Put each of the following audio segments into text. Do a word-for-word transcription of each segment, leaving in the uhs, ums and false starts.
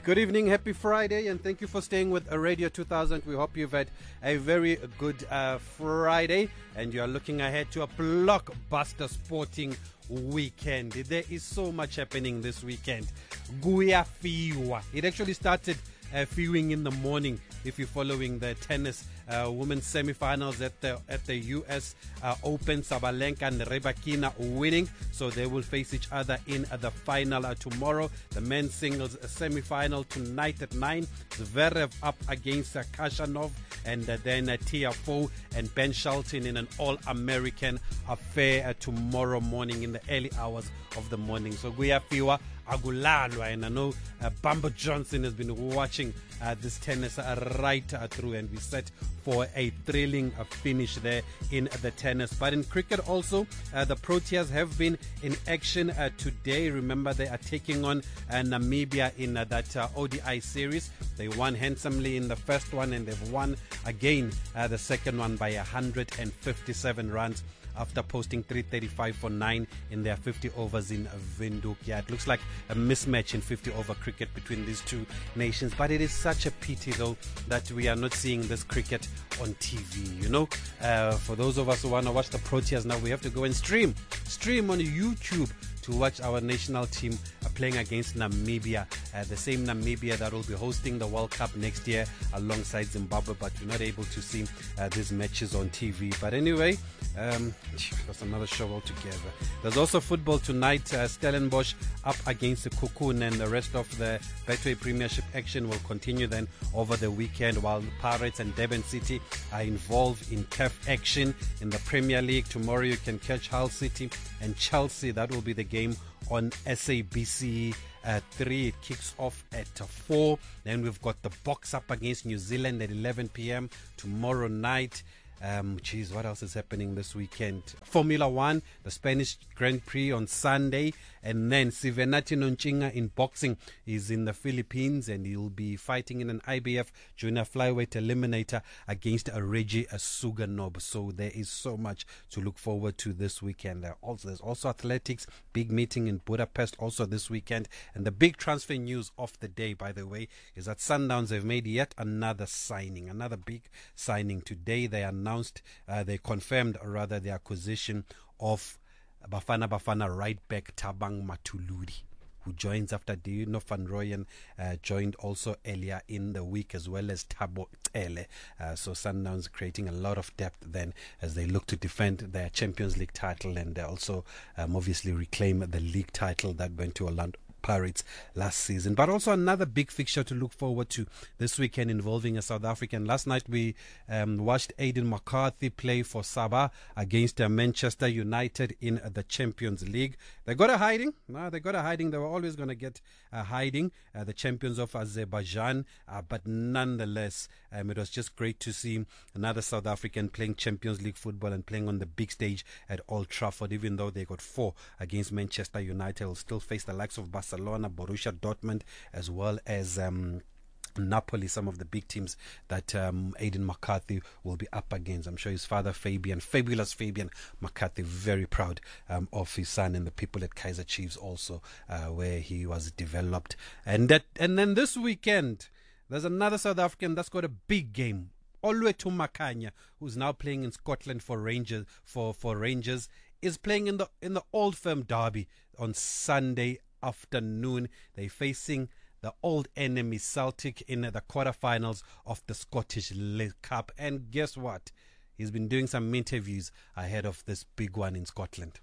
Good evening, happy Friday, and thank you for staying with Radio two thousand. We hope you've had a very good uh, Friday, and you are looking ahead to a blockbuster sporting weekend. There is so much happening this weekend. Guya Fiwa. It actually started uh, viewing in the morning if you're following the tennis uh, women's semifinals at the at the U S uh, Open. Sabalenka and Rybakina winning, so they will face each other in the final uh, tomorrow. The men's singles semifinal tonight at nine. Zverev up against uh, Kashanov, and uh, then uh, Tiafoe and Ben Shelton in an all-American affair uh, tomorrow morning in the early hours of the morning. So Guyafiwa Agulalwa, and I know uh, Bambo Johnson has been watching uh, this tennis uh, right uh, through, and we set for a thrilling uh, finish there in the tennis. But in cricket also, uh, the Proteas have been in action uh, today. Remember, they are taking on uh, Namibia in uh, that uh, O D I series. They won handsomely in the first one, and they've won again uh, the second one by one hundred fifty-seven runs after posting three thirty-five for nine in their fifty overs in Windhoek. Yeah, it looks like a mismatch in fifty over cricket between these two nations, but it is such a pity though that we are not seeing this cricket on T V. You know, uh, for those of us who want to watch the Proteas now, we have to go and stream stream on YouTube to watch our national team uh, playing against Namibia, uh, the same Namibia that will be hosting the World Cup next year alongside Zimbabwe, but we're not able to see uh, these matches on T V. But anyway, um, that's another show altogether. There's also football tonight. uh, Stellenbosch up against the Cocoon, and the rest of the Betway Premiership action will continue then over the weekend, while the Pirates and Durban City are involved in tough action in the Premier League. Tomorrow you can catch Hull City and Chelsea. That will be the game on S A B C uh, three. It kicks off at uh, four. Then we've got the Box up against New Zealand at eleven p.m. tomorrow night. Um, geez, what else is happening this weekend? Formula One, the Spanish Grand Prix on Sunday, and then Sivenati Nonchinga in boxing is in the Philippines, and he'll be fighting in an I B F Junior Flyweight Eliminator against a Reggie Suganob. So there is so much to look forward to this weekend. There also, there's also athletics, big meeting in Budapest also this weekend, and the big transfer news of the day, by the way, is that Sundowns have made yet another signing, another big signing today. They are announced, uh, they confirmed rather the acquisition of Bafana Bafana right back Thabang Mathuludi, who joins after Dino van Rooyen uh, joined also earlier in the week, as well as Thabo Tele. Uh, so Sundowns creating a lot of depth then as they look to defend their Champions League title, and they also um, obviously reclaim the league title that went to Orlando Pirates last season. But also another big fixture to look forward to this weekend involving a South African. Last night we um, watched Aiden McCarthy play for Sabah against uh, Manchester United in uh, the Champions League. They got a hiding. No, they got a hiding. They were always going to get a hiding. Uh, the champions of Azerbaijan. Uh, but nonetheless, um, it was just great to see another South African playing Champions League football and playing on the big stage at Old Trafford. Even though they got four against Manchester United, will still face the likes of Barcelona, Barcelona, Borussia Dortmund, as well as um, Napoli, some of the big teams that um, Aiden McCarthy will be up against. I'm sure his father, Fabian, fabulous Fabian McCarthy, very proud um, of his son and the people at Kaizer Chiefs also, uh, where he was developed. And that, and then this weekend, there's another South African that's got a big game. Olwethu Makhanya, who's now playing in Scotland for Rangers, for, for Rangers, is playing in the in the Old Firm Derby on Sunday afternoon. They're facing the old enemy Celtic in the quarterfinals of the Scottish League Cup. And guess what? He's been doing some interviews ahead of this big one in Scotland.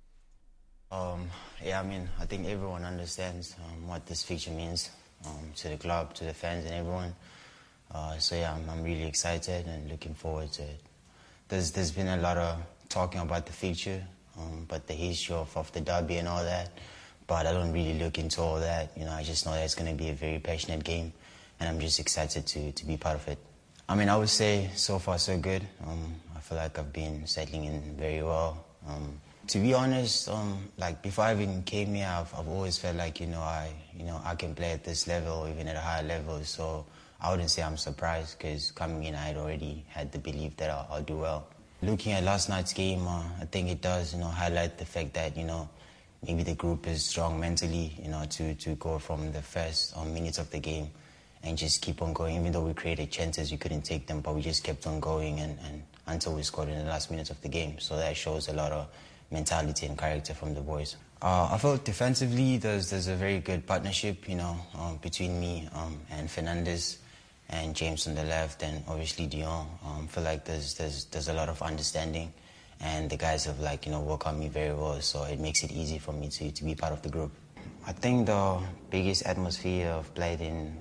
Um, yeah, I mean, I think everyone understands um, what this fixture means um, to the club, to the fans and everyone. Uh, so yeah, I'm, I'm really excited and looking forward to it. There's, there's been a lot of talking about the future, um, but the history of, of the derby and all that. But I don't really look into all that. You know, I just know that it's going to be a very passionate game, and I'm just excited to, to be part of it. I mean, I would say so far so good. Um, I feel like I've been settling in very well. Um, to be honest, um, like before I even came here, I've, I've always felt like, you know, I, you know, I can play at this level, even at a higher level. So I wouldn't say I'm surprised, because coming in, I had already had the belief that I'll, I'll do well. Looking at last night's game, uh, I think it does, you know, highlight the fact that, you know, maybe the group is strong mentally, you know, to, to go from the first um, minutes of the game and just keep on going. Even though we created chances, we couldn't take them, but we just kept on going and, and until we scored in the last minutes of the game. So that shows a lot of mentality and character from the boys. Uh, I felt defensively there's there's a very good partnership, you know, um, between me um, and Fernandes and James on the left, and obviously Dion. Um, I feel like there's there's there's a lot of understanding, and the guys have like you know worked on me very well, so it makes it easy for me to to be part of the group. I think the biggest atmosphere I've played in,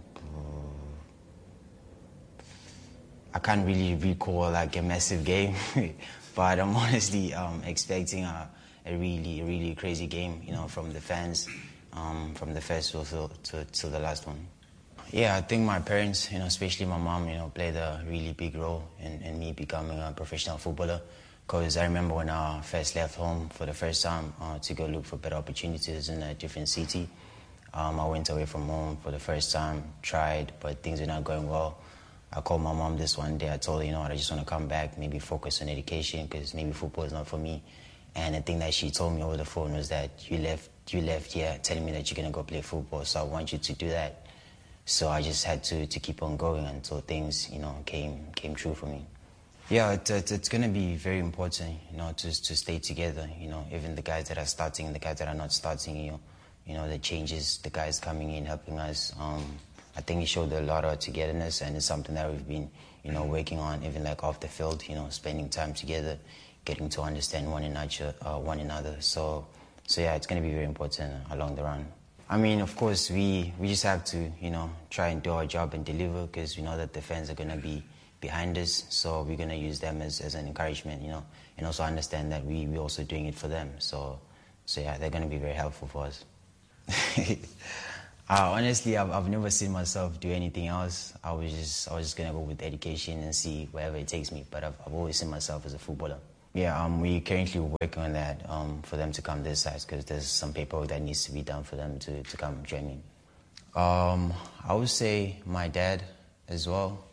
I can't really recall like a massive game, but I'm honestly um, expecting a, a really, really crazy game, you know, from the fans, um, from the first to, to, to the last one. Yeah, I think my parents, you know, especially my mom, you know, played a really big role in, in me becoming a professional footballer. Because I remember when I first left home for the first time uh, to go look for better opportunities in a different city. Um, I went away from home for the first time, tried, but things were not going well. I called my mom this one day. I told her, you know what, I just want to come back, maybe focus on education because maybe football is not for me. And the thing that she told me over the phone was that you left, you left here telling me that you're going to go play football, so I want you to do that. So I just had to, to keep on going until things, you know, came came true for me. Yeah, it, it, it's going to be very important, you know, to to stay together. You know, even the guys that are starting, the guys that are not starting, you know, you know, the changes, the guys coming in, helping us. Um, I think it showed a lot of togetherness, and it's something that we've been, you know, working on, even like off the field. You know, spending time together, getting to understand one another, uh, one another. So, so yeah, it's going to be very important along the run. I mean, of course, we we just have to, you know, try and do our job and deliver because we know that the fans are going to be behind us, so we're going to use them as, as an encouragement, you know, and also understand that we, we're also doing it for them. So, so yeah, they're going to be very helpful for us. uh, honestly, I've, I've never seen myself do anything else. I was just I was just going to go with education and see wherever it takes me, but I've, I've always seen myself as a footballer. Yeah, um, we're currently working on that um, for them to come this side because there's some paperwork that needs to be done for them to, to come join me. Um, I would say my dad as well.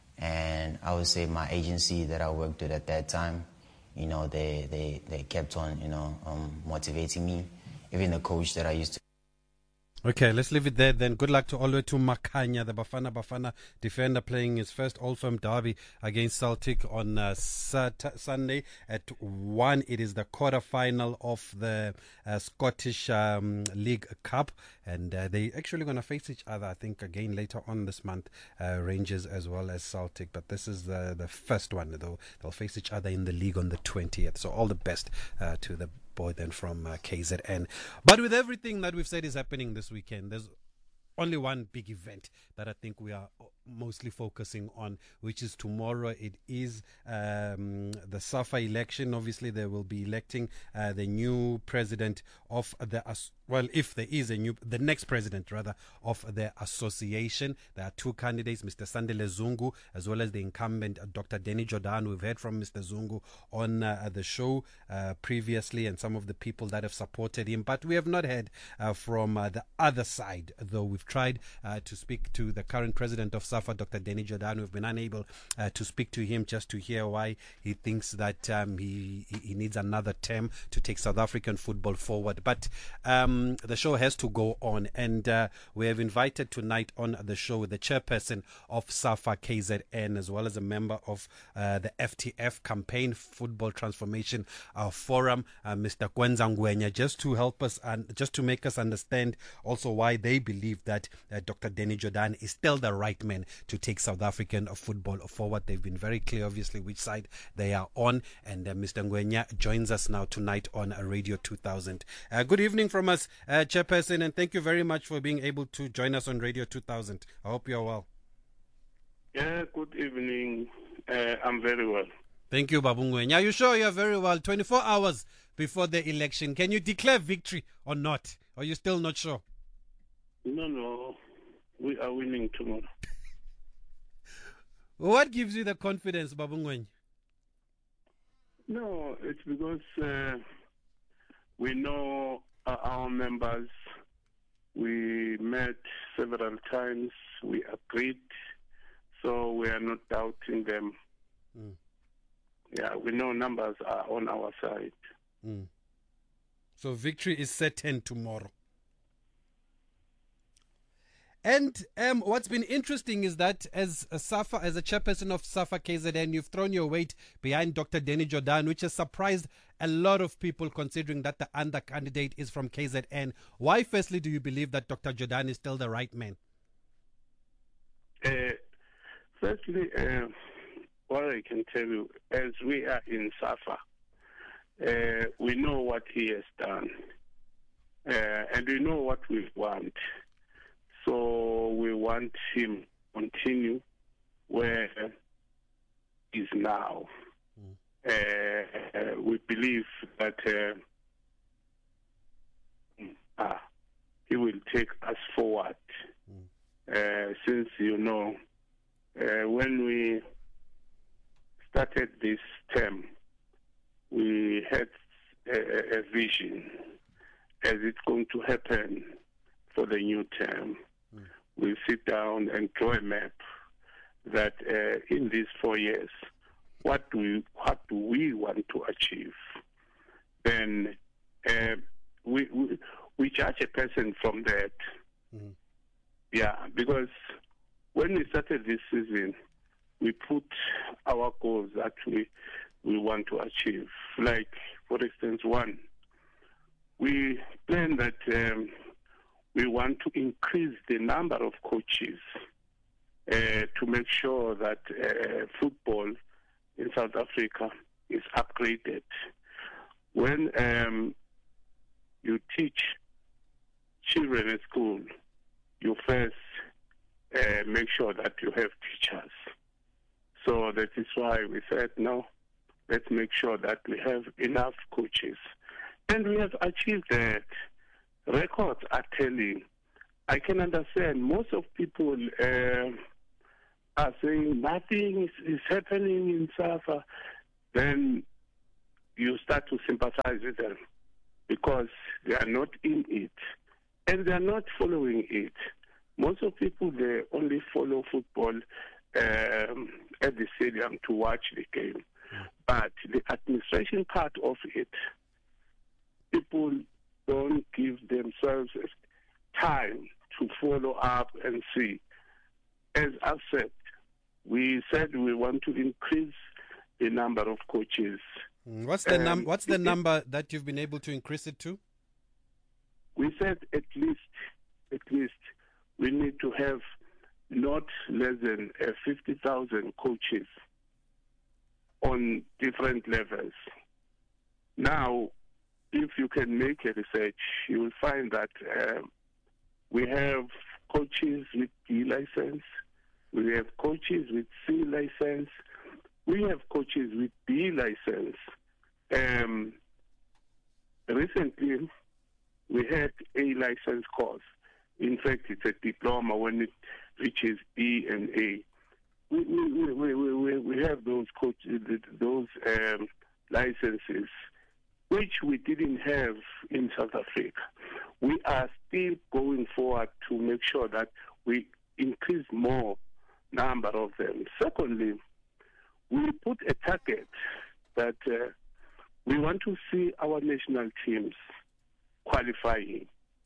And I would say my agency that I worked with at that time, you know, they, they, they kept on, you know, um, motivating me. Even the coach that I used to. Okay, let's leave it there then. Good luck to Oluwethu Makhanya, the Bafana Bafana defender, playing his first Old Firm derby against Celtic on uh, Sat- Sunday at one. It is the quarter-final of the uh, Scottish um, League Cup, and uh, they actually going to face each other, I think, again later on this month, uh, Rangers as well as Celtic. But this is the, the first one, though. They'll face each other in the league on the twentieth. So all the best uh, to the boy then from uh, K Z N. But with everything that we've said is happening this weekend, there's only one big event that I think we are mostly focusing on, which is tomorrow. It is um, the SAFA election. Obviously, they will be electing uh, the new president of the, well, if there is a new, the next president rather, of the association. There are two candidates, Mister Sandile Zungu, as well as the incumbent uh, Doctor Denny Jordan. We've heard from Mister Zungu on uh, the show uh, previously and some of the people that have supported him, but we have not heard uh, from uh, the other side, though we've tried uh, to speak to the current president of SAFA, Doctor Denny Jordan. We've been unable uh, to speak to him just to hear why he thinks that um, he, he needs another term to take South African football forward. But um, the show has to go on, and uh, we have invited tonight on the show the chairperson of SAFA K Z N, as well as a member of uh, the F T F Campaign Football Transformation uh, Forum, uh, Mister Kwenza Ngwenya, just to help us and just to make us understand also why they believe that uh, Doctor Denny Jordan is still the right man to take South African football forward. They've been very clear, obviously, which side they are on. And uh, Mister Ngwenya joins us now tonight on uh, Radio two thousand. Uh, good evening from us, uh, Chairperson, and thank you very much for being able to join us on Radio two thousand. I hope you're well. Yeah, good evening. Uh, I'm very well. Thank you, Babu Ngwenya. Are you sure you're very well? twenty-four hours before the election. Can you declare victory or not? Or are you still not sure? No, no. We are winning tomorrow. What gives you the confidence, Babu Ngwenya? No, it's because uh, we know uh, our members. We met several times. We agreed. So we are not doubting them. Mm. Yeah, we know numbers are on our side. Mm. So victory is certain tomorrow. And um, what's been interesting is that as a SAFA, as a chairperson of SAFA K Z N, you've thrown your weight behind Doctor Danny Jordaan, which has surprised a lot of people considering that the under candidate is from K Z N. Why, firstly, do you believe that Doctor Jordaan is still the right man? Uh, firstly, uh, what I can tell you, as we are in SAFA, uh, we know what he has done, uh, and we know what we want. So we want him to continue where he is now. Mm. Uh, uh, we believe that uh, uh, he will take us forward. Mm. Uh, since, you know, uh, when we started this term, we had a, a vision as it's going to happen for the new term. Mm. We'll sit down and draw a map that uh, in these four years, what do we, what do we want to achieve? Then uh, we, we we judge a person from that. Mm. Yeah, because when we started this season, we put our goals that we we want to achieve. Like, for instance, one, we plan that um, we want to increase the number of coaches uh, to make sure that uh, football in South Africa is upgraded. When um, you teach children at school, you first uh, make sure that you have teachers. So that is why we said, no, let's make sure that we have enough coaches. And we have achieved that. Records are telling. I can understand most of people uh, are saying nothing is, is happening in SAFA. Then you start to sympathize with them because they are not in it and they are not following it. Most of people, they only follow football um, at the stadium to watch the game. But the administration part of it, people don't give themselves time to follow up and see. As I've said, we said we want to increase the number of coaches. What's the, num- what's the number that you've been able to increase it to? We said at least, at least we need to have not less than uh, fifty thousand coaches on different levels. Now, if you can make a research, you will find that uh, we have coaches with D license, we have coaches with C license, we have coaches with B license. Um, recently, we had a license course. In fact, it's a diploma when it reaches B and A. We we we we, we have those coaches, those um, licenses, which we didn't have in South Africa. We are still going forward to make sure that we increase more number of them. Secondly, we put a target that uh, we want to see our national teams qualifying.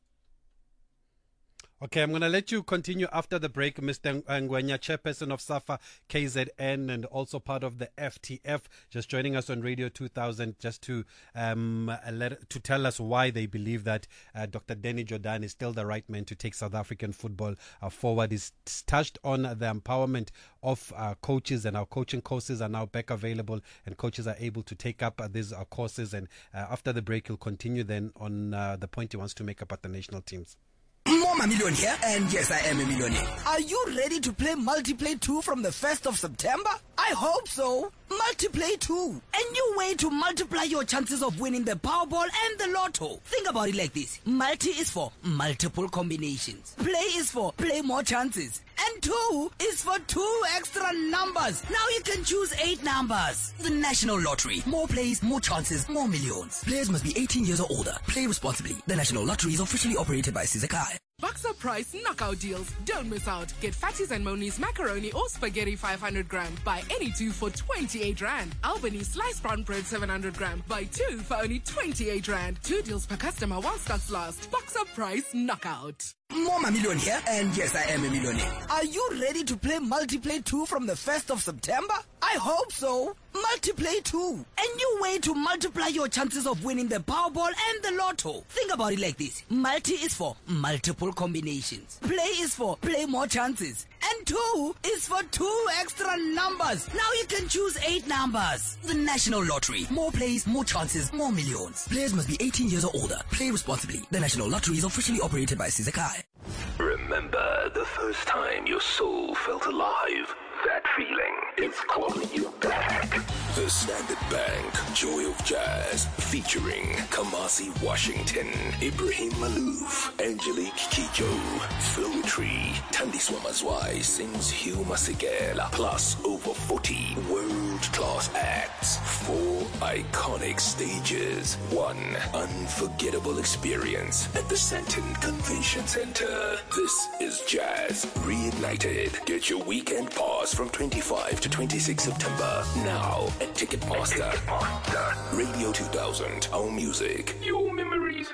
Okay, I'm going to let you continue after the break, Mister Ngwenya, chairperson of SAFA K Z N and also part of the F T F, just joining us on Radio two thousand just to um, let, to tell us why they believe that uh, Doctor Danny Jordaan is still the right man to take South African football uh, forward. He's touched on the empowerment of uh, coaches, and our coaching courses are now back available and coaches are able to take up uh, these uh, courses. And uh, after the break, he'll continue then on uh, the point he wants to make about the national teams. More a million here, and yes, I am a millionaire. Are you ready to play Multiplay two from the first of September? I hope so. Multiplay two, a new way to multiply your chances of winning the Powerball and the Lotto. Think about it like this. Multi is for multiple combinations. Play is for play more chances. And two is for two extra numbers. Now you can choose eight numbers. The National Lottery. More plays, more chances, more millions. Players must be eighteen years or older. Play responsibly. The National Lottery is officially operated by Sizakai. Bucks Boxer Price knockout deals. Don't miss out. Get Fatties and Moni's macaroni or spaghetti five hundred gram. Buy any two for twenty-eight rand. Albany sliced brown bread seven hundred gram. Buy two for only twenty-eight rand. Two deals per customer while stocks last. Boxer Price knockout. More Mamillion here, and yes, I am a millionaire. Are you ready to play Multiplay two from the first of September? I hope so. Multiplay two. A new way to multiply your chances of winning the Powerball and the Lotto. Think about it like this. Multi is for multiple combinations. Play is for play more chances. And two is for two extra numbers. Now you can choose eight numbers. The National Lottery. More plays, more chances, more millions. Players must be eighteen years or older. Play responsibly. The National Lottery is officially operated by Sizakai. Remember the first time your soul felt alive? That feeling is calling you back. The Standard Bank Joy of Jazz featuring Kamasi Washington, Ibrahim Malouf, Angelique Kijo, Flowetry, Tandi Swamazwai sings Hugh Masekela, plus over forty world-class acts, four iconic stages, one unforgettable experience at the Santon Convention Center. This is Jazz Reignited. Get your weekend pass from twenty-fifth to twenty-sixth September now at Ticketmaster. Ticketmaster. Radio two thousand, our music, your memories.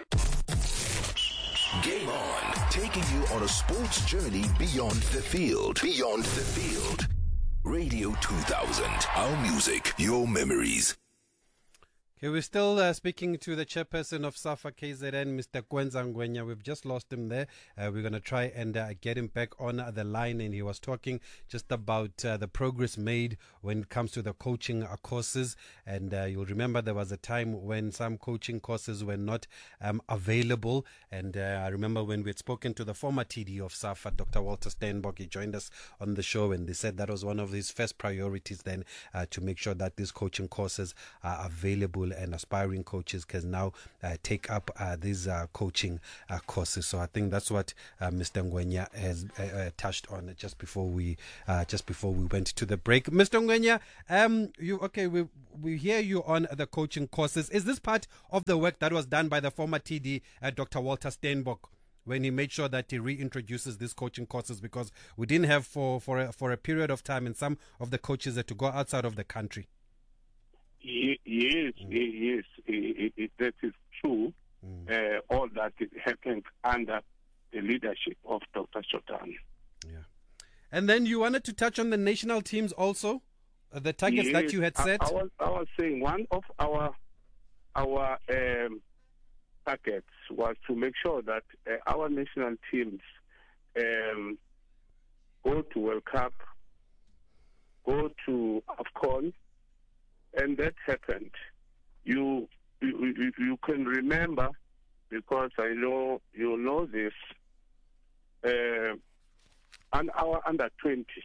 Game On, taking you on a sports journey beyond the field. Beyond the field. Radio two thousand, our music, your memories. Okay, we're still uh, speaking to the chairperson of SAFA K Z N, Mister Kwenza Ngwenya. We've just lost him there. Uh, we're going to try and uh, get him back on uh, the line. And he was talking just about uh, the progress made when it comes to the coaching uh, courses. And uh, you'll remember there was a time when some coaching courses were not um, available. And uh, I remember when we had spoken to the former T D of SAFA, Doctor Walter Steinbock, he joined us on the show. And they said that was one of his first priorities then uh, to make sure that these coaching courses are available and aspiring coaches can now uh, take up uh, these uh, coaching uh, courses. So I think that's what uh, Mister Ngwenya has uh, uh, touched on just before we uh, just before we went to the break. Mister Ngwenya, um, you okay? We we hear you on the coaching courses. Is this part of the work that was done by the former T D, uh, Doctor Walter Steinbock, when he made sure that he reintroduces these coaching courses, because we didn't have for for a, for a period of time, and some of the coaches had to go outside of the country? Yes, mm. yes, it, it, that is true. Mm. Uh, all that it happened under the leadership of Doctor Shotan. Yeah, and then you wanted to touch on the national teams also, uh, the targets yes, that you had set. I, I, was, I was saying one of our our um, targets was to make sure that uh, our national teams um, go to World Cup, go to AFCON. And that happened. You, you you can remember, because I know you know this. Uh, and our under twenty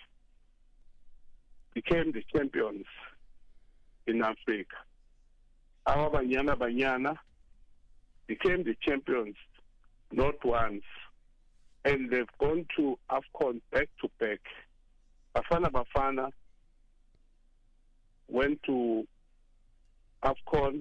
became the champions in Africa. Our Banyana Banyana became the champions not once, and they've gone to AFCON back to back. Bafana Bafana went to AFCON,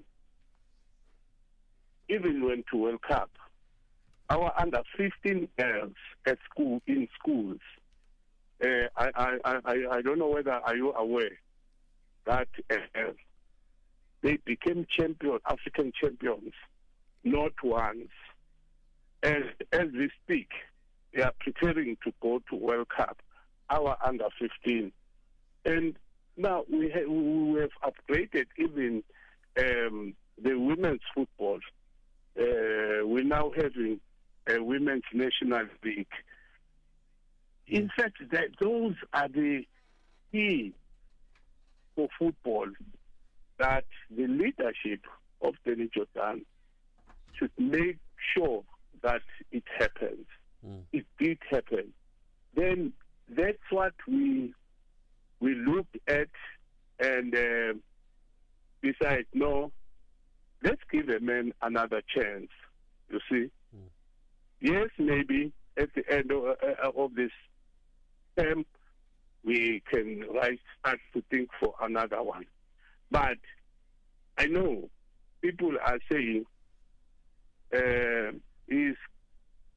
even went to World Cup. Our under fifteen girls at school, in schools, uh, I, I, I, I don't know whether are you aware that uh, they became champion, African champions, not once. And as we speak, they are preparing to go to World Cup, our under fifteen. And now we have, we have upgraded even um, the women's football. Uh, we're now having a women's national league. In fact, that those are the key for football that the leadership of Denny Jordan should make sure that it happens. Mm. It did happen. Then that's what we we looked at and uh, decided, no, let's give a man another chance, you see. Mm. Yes, maybe at the end of, uh, of this term, we can right, start to think for another one. But I know people are saying uh, he's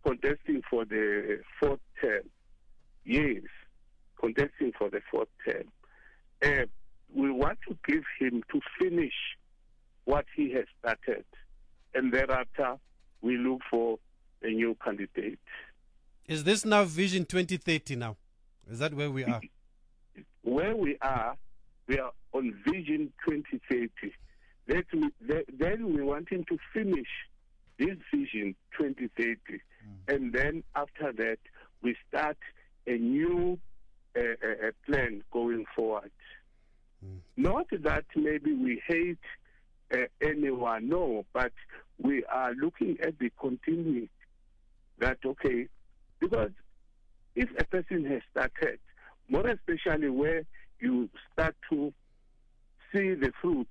contesting for the fourth term. Yes, contesting for the fourth term. Uh, we want to give him to finish what he has started, and thereafter we look for a new candidate. Is this now Vision twenty thirty now? Is that where we are? Where we are, we are on Vision twenty thirty. That we, that, then we want him to finish this Vision twenty thirty. Mm. And then after that, we start a new uh, uh, plan going forward. Mm. Not that maybe we hate uh, anyone, no, but we are looking at the continuity that, okay, because if a person has started, more especially where you start to see the fruits,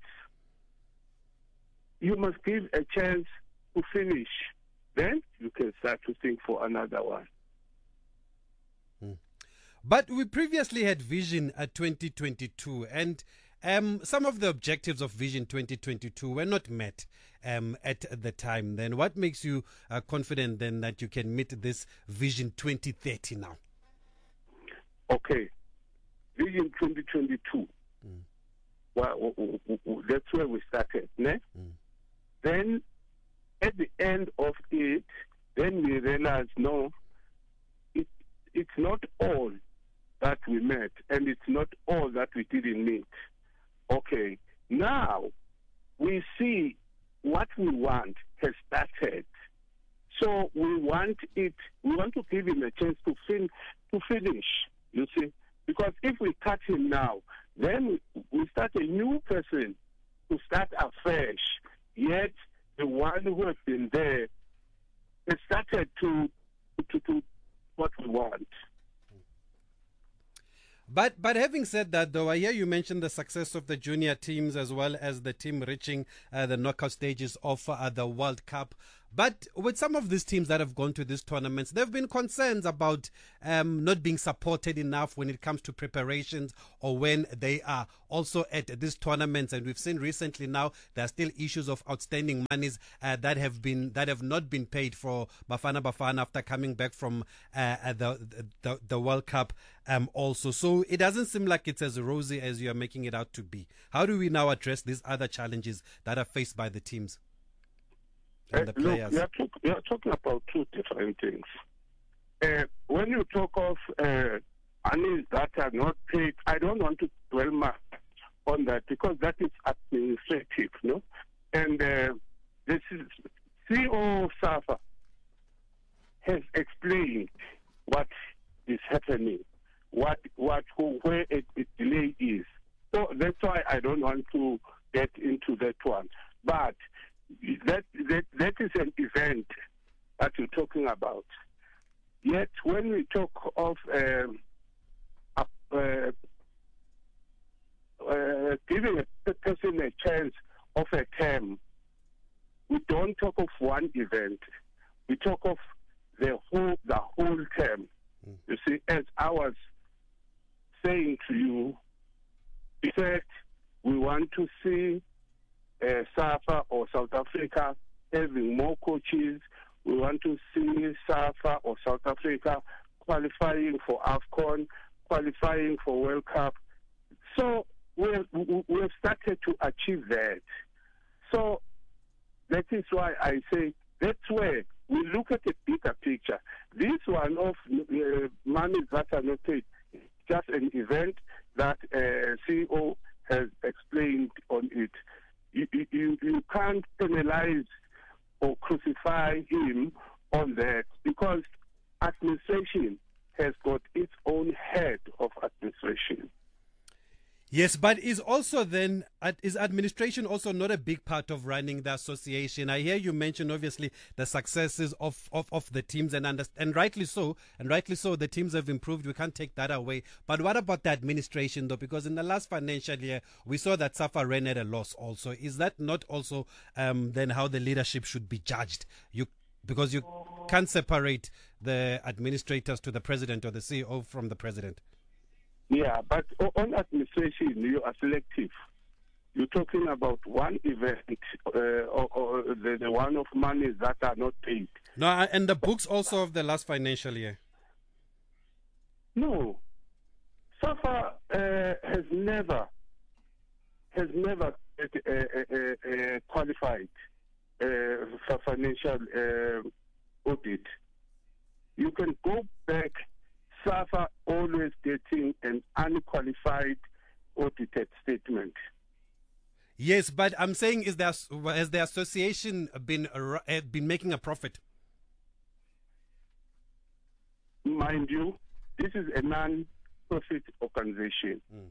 you must give a chance to finish. Then you can start to think for another one. Hmm. But we previously had Vision at twenty twenty-two, and um, some of the objectives of Vision twenty twenty-two were not met um, at the time. Then what makes you uh, confident then that you can meet this Vision twenty thirty now? Okay. Vision twenty twenty-two. Mm. Well, that's where we started. Ne? Mm. Then, at the end of it, then we realized, no, it, it's not all that we met, and it's not all that we didn't meet. Okay, now we see what we want has started. So we want it, we want to give him a chance to, fin- to finish, you see. Because if we cut him now, then we start a new person to start afresh. Yet the one who has been there has started to to do what we want. But but having said that, though, I hear you mention the success of the junior teams as well as the team reaching uh, the knockout stages of uh, the World Cup. But with some of these teams that have gone to these tournaments, there have been concerns about um, not being supported enough when it comes to preparations or when they are also at these tournaments. And we've seen recently now there are still issues of outstanding monies uh, that have been that have not been paid for Bafana Bafana after coming back from uh, the, the the World Cup um, also. So it doesn't seem like it's as rosy as you are making it out to be. How do we now address these other challenges that are faced by the teams? Uh, look, we are, talk, we are talking about two different things. Uh, when you talk of uh, monies that are not paid, I don't want to dwell much on that because that is administrative, no? And uh, this is C E O of SAFA has explained what is happening, what what where a, a delay is. So that's why I don't want to get into that one, but. That, that that is an event that you're talking about. Yet when we talk of um, uh, uh, giving a person a chance of a term, we don't talk of one event. We talk of the whole the whole term. Mm. You see, as I was saying to you, in fact, we want to see Uh, SAFA or South Africa having more coaches. We want to see SAFA or South Africa qualifying for AFCON, qualifying for World Cup. So we've, we've started to achieve that. So that is why I say that's where we look at the bigger picture. This one of uh, money that are not paid, just an event that uh, C E O has explained on it. You, you, you can't penalize or crucify him on that because administration has got its own head of administration. Yes, but is also then, is administration also not a big part of running the association? I hear you mention, obviously, the successes of, of, of the teams, and, under, and rightly so, and rightly so, the teams have improved. We can't take that away. But what about the administration, though? Because in the last financial year, we saw that SAFA ran at a loss also. Is that not also um, then how the leadership should be judged? You Because you can't separate the administrators to the president or the C E O from the president. Yeah, but on administration, you are selective. You're talking about one event uh, or, or the, the one of monies that are not paid. No, and the books also of the last financial year. No. SAFA uh, has never, has never uh, uh, uh, uh, qualified uh, for financial uh, audit. You can go back, SAFA always getting an unqualified audited statement. Yes, but I'm saying, is there, has the association been uh, been making a profit? Mind you, this is a non-profit organization. Mm.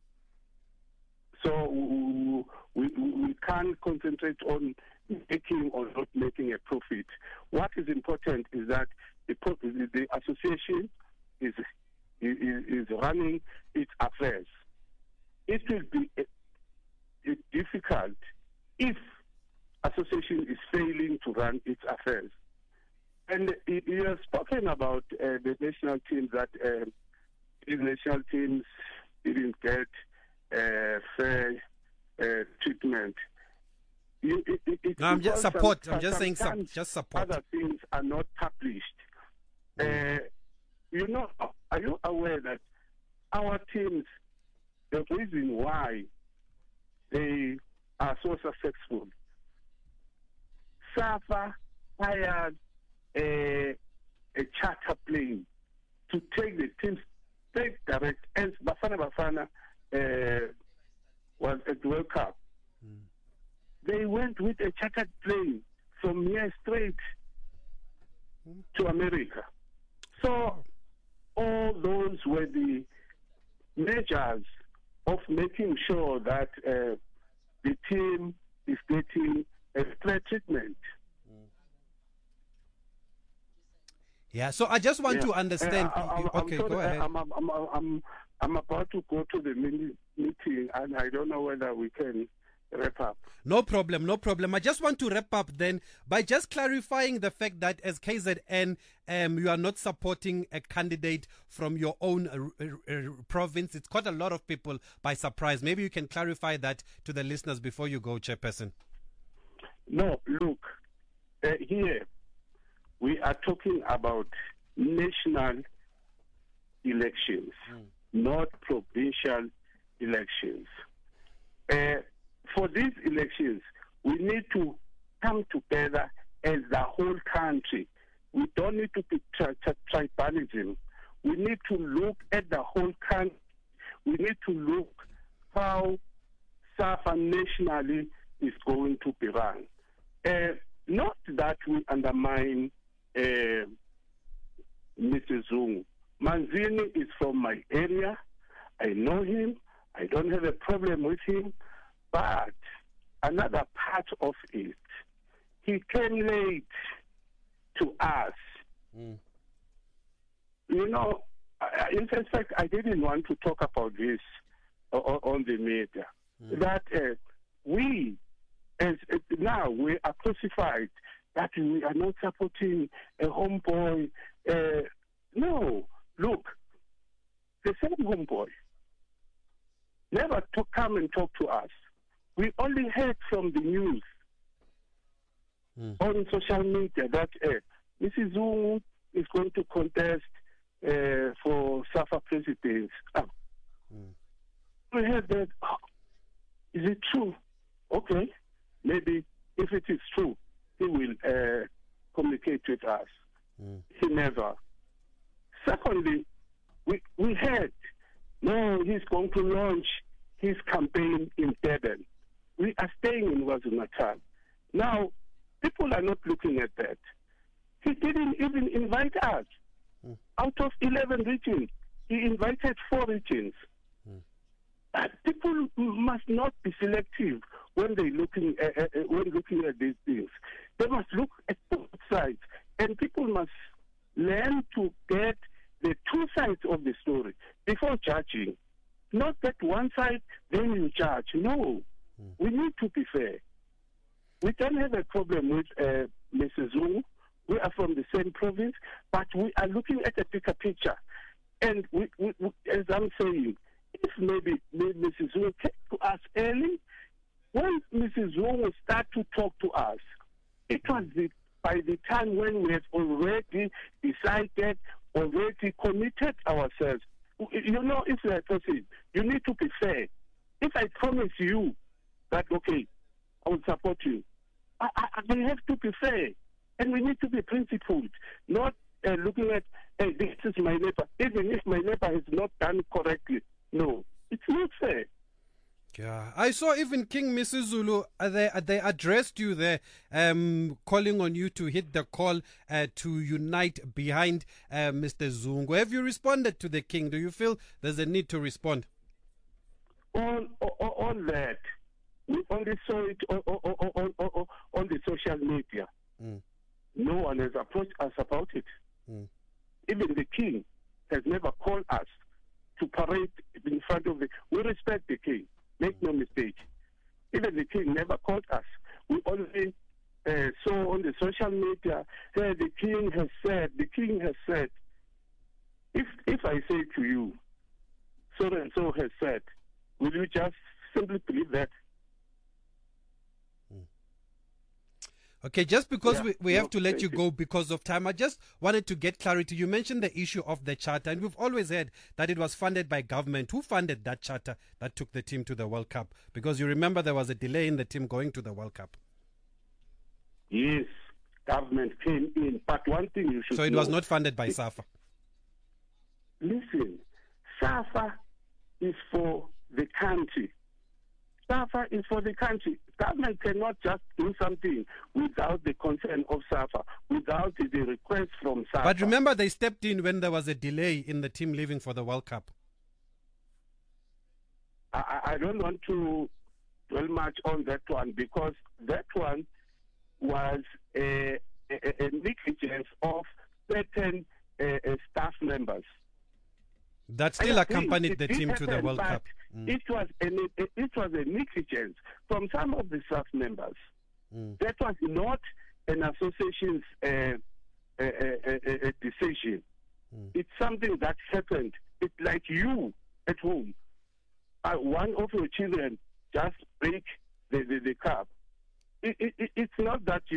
So we, we, we can't concentrate on making or not making a profit. What is important is that the, the association is, is, is running its affairs. It will be a, a difficult if association is failing to run its affairs. And you have spoken about uh, the national teams, that uh, these national teams didn't get uh, fair uh, treatment. You, it, it, no, I'm just support. Some, I'm just saying some, just support. Other things are not published. Mm. Uh, you know, are you aware that our teams, the reason why they are so successful, SAFA hired a, a charter plane to take the teams straight direct, as Bafana Bafana uh, was at the World Cup. Mm. They went with a chartered plane from here straight mm. to America. So all those were the measures of making sure that uh, the team is getting a fair treatment. Yeah, so I just want yeah. to understand. Uh, I, I, okay, sorry, go ahead. I'm, I'm, I'm, I'm, I'm about to go to the mini meeting, and I don't know whether we can wrap up. No problem, no problem. I just want to wrap up then by just clarifying the fact that as K Z N, um, you are not supporting a candidate from your own uh, uh, province. It's caught a lot of people by surprise. Maybe you can clarify that to the listeners before you go, Chairperson. No, look, uh, here we are talking about national elections, mm. not provincial elections. Uh, for these elections, we need to come together as the whole country. We don't need to be tri- tri- tribalism. We need to look at the whole country. We need to look how SAFA nationally is going to be run. Uh, not that we undermine uh, Mister Zungu. Manzini is from my area. I know him. I don't have a problem with him. But another part of it, he came late to us. Mm. You know, I, in fact, I didn't want to talk about this uh, on the media. Mm. That uh, we, as uh, now, we are crucified that we are not supporting a homeboy. Uh, no, look, the same homeboy never to come and talk to us. We only heard from the news mm. on social media that uh, Missus Zungu is going to contest uh, for SAFA president. Oh. Mm. We heard that. Oh, is it true? Okay, maybe if it is true, he will uh, communicate with us. Mm. He never. Secondly, we, we heard, no, he's going to launch his campaign in Durban. We are staying in KwaZulu-Natal. Now, people are not looking at that. He didn't even invite us. Mm. Out of eleven regions, he invited four regions. Mm. Uh, people must not be selective when they looking at, uh, when looking at these things. They must look at both sides, and people must learn to get the two sides of the story before judging. Not that one side, then you judge. No, mm. we need to be fair. We don't have a problem with uh, Missus Zungu. We are from the same province, but we are looking at a bigger picture. And we, we, we, as I'm saying, if maybe Missus Zungu came to us early, when Missus Zungu started to talk to us, it was the by the time when we have already decided, already committed ourselves. You know, if you're a person, you need to be fair. If I promise you that, okay, I will support you, I, I, we have to be fair. And we need to be principled, not uh, looking at, hey, this is my neighbor. Even if my neighbor has not done correctly. No, it's not fair. Yeah, I saw even King Misuzulu, uh, they, uh, they addressed you there, um, calling on you to hit the call uh, to unite behind uh, Mister Zungu. Have you responded to the King? Do you feel there's a need to respond? On, on, on that, we only saw it on, on, on, on, on the social media. Mm. No one has approached us about it. Mm. Even the King has never called us to parade in front of the... We respect the King. Make no mistake. Even the King never called us. We only uh, saw on the social media that the King has said, the King has said, if if I say to you, so and so has said, will you just simply believe that? Okay, just because yeah, we, we have no, to let you you go because of time, I just wanted to get clarity. You mentioned the issue of the charter, and we've always heard that it was funded by government. Who funded that charter that took the team to the World Cup? Because you remember there was a delay in the team going to the World Cup. Yes, government came in, but one thing you should So it know, was not funded by SAFA? Listen, SAFA is for the country. SAFA is for the country. Government cannot just do something without the consent of SAFA, without the request from SAFA. But remember, they stepped in when there was a delay in the team leaving for the World Cup. I, I don't want to dwell much on that one because that one was a, a, a negligence of certain uh, uh, staff members. That still accompanied the team to the World Cup. Mm. It was a, it was a negligence from some of the staff members. Mm. That was not an association's uh, a, a, a, a decision. Mm. It's something that happened. It's like you at home. Uh, one of your children just break the, the, the cup. It, it, it's not that you